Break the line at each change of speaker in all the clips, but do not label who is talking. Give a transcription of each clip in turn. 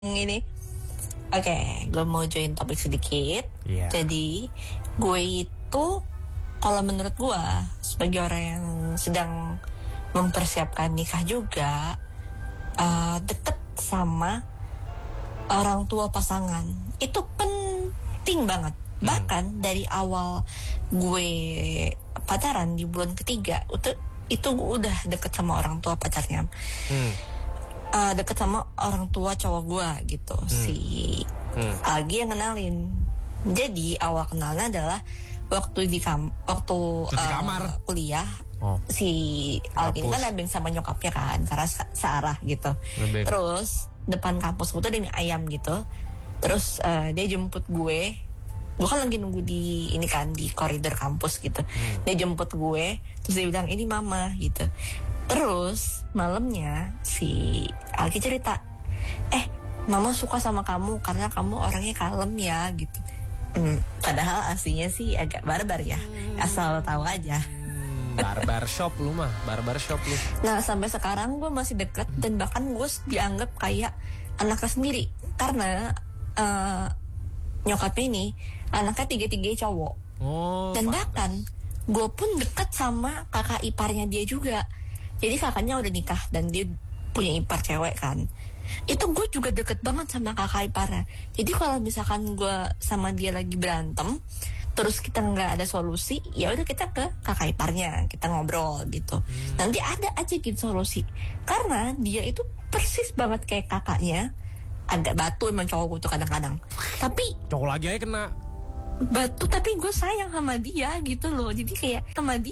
Ini oke, gue mau join topik sedikit. Jadi gue itu kalau menurut gue sebagai orang yang sedang mempersiapkan nikah juga, deket sama orang tua pasangan itu penting banget. Bahkan dari awal gue pacaran di bulan ketiga itu gue udah deket sama orang tua pacarnya. Deket sama orang tua cowok gue gitu. Si Algi yang kenalin. Jadi awal kenalnya adalah waktu di kamar kuliah. Si Algi kan nebeng sama nyokapnya kan, karena searah gitu. Terus depan kampus gue tuh ada mie ayam gitu. Terus dia jemput gue kan lagi nunggu di ini kan di koridor kampus gitu. Dia jemput gue, terus dia bilang ini mama gitu. Terus malamnya si Algi cerita, mama suka sama kamu karena kamu orangnya kalem ya gitu. Padahal aslinya sih agak barbar ya, asal tahu aja.
Barbershop lu.
Nah sampai sekarang gue masih deket dan bahkan gue dianggap kayak anaknya sendiri karena nyokapnya ini anaknya tiga cowok. Dan bahkan gue pun deket sama kakak iparnya dia juga. Jadi kakaknya udah nikah dan dia punya ipar cewek kan. Itu gue juga deket banget sama kakak iparnya. Jadi kalau misalkan gue sama dia lagi berantem, terus kita nggak ada solusi, ya udah kita ke kakak iparnya, kita ngobrol gitu. Nanti ada aja gitu solusi. Karena dia itu persis banget kayak kakaknya. Agak batu emang cowok gue tuh kadang-kadang. Tapi
cowok lagi aja kena
batu, tapi gue sayang sama dia gitu loh. Jadi kayak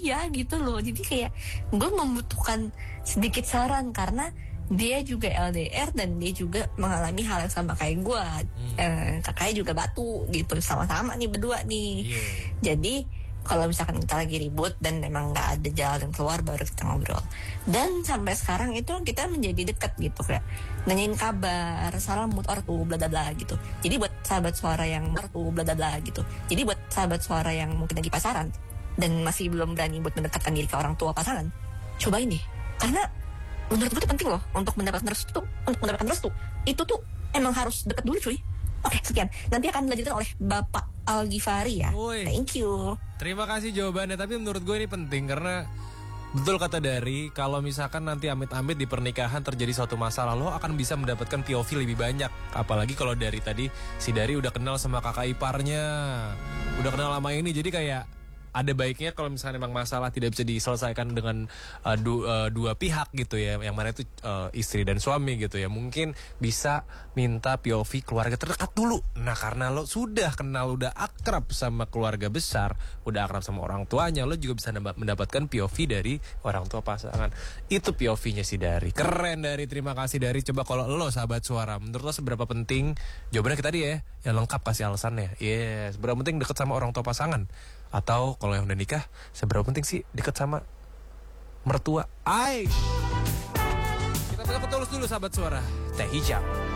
gue membutuhkan sedikit saran karena dia juga LDR dan dia juga mengalami hal yang sama kayak gue. Kakaknya juga batu gitu, sama-sama nih berdua nih. Jadi kalau misalkan kita lagi ribut dan emang nggak ada jalan keluar, baru kita ngobrol. Dan sampai sekarang itu kita menjadi dekat gitu, kayak nanyain kabar, salam buat ortu, bla bla bla gitu. Jadi buat sahabat suara yang mungkin lagi pasaran dan masih belum berani buat mendekatkan diri ke orang tua pasangan, cobain deh. Karena menurut gue itu penting loh untuk mendapatkan restu. Itu tuh emang harus dekat dulu cuy. Oke, sekian. Nanti akan dilanjutkan oleh Bapak Algifari ya. Thank you.
Terima kasih jawabannya. Tapi menurut gue ini penting karena betul kata Dari, kalau misalkan nanti amit-amit di pernikahan terjadi suatu masalah, lo akan bisa mendapatkan POV lebih banyak. Apalagi kalau dari tadi si Dari udah kenal sama kakak iparnya, udah kenal lama ini, jadi kayak ada baiknya kalau misalnya memang masalah tidak bisa diselesaikan dengan dua pihak gitu ya, yang mana itu istri dan suami gitu ya, mungkin bisa minta POV keluarga terdekat dulu. Nah karena lo sudah kenal, udah akrab sama keluarga besar, udah akrab sama orang tuanya, lo juga bisa mendapatkan POV dari orang tua pasangan. Itu POV-nya si Dari. Keren Dari, terima kasih Dari. Coba kalau lo sahabat suara, menurut lo seberapa penting? Jawabannya kita tadi ya, yang lengkap kasih alasannya. Seberapa penting deket sama orang tua pasangan? Atau kalau yang udah nikah, seberapa penting sih deket sama mertua? Kita tulus dulu sahabat suara. Teh hijau.